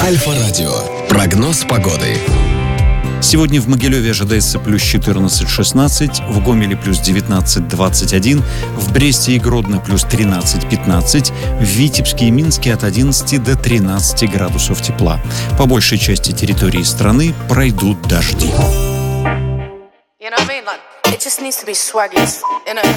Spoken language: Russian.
Альфа-радио. Прогноз погоды. Сегодня в Могилеве ожидается плюс 14-16, в Гомеле плюс 19-21, в Бресте и Гродно плюс 13-15, в Витебске и Минске от 11 до 13 градусов тепла. По большей части территории страны пройдут дожди.